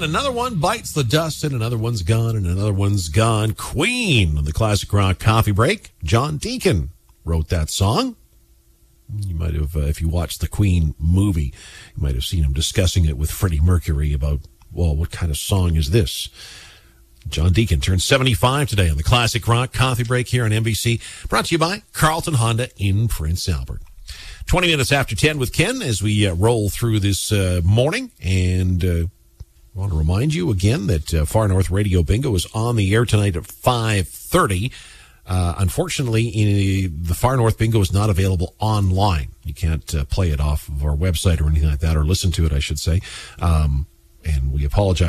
one, another one bites the dust, and another one's gone, and another one's gone. Queen on the Classic Rock Coffee Break. John Deacon wrote that song. You might have, if you watched the Queen movie, you might have seen him discussing it with Freddie Mercury about, well, what kind of song is this? John Deacon turned 75 today on the Classic Rock Coffee Break here on NBC. Brought to you by Carlton Honda in Prince Albert. 20 minutes after 10 with Ken as we roll through this morning. And I want to remind you again that Far North Radio Bingo is on the air tonight at 5:30. Unfortunately, the Far North Bingo is not available online. You can't play it off of our website or anything like that, or listen to it, I should say. And we apologize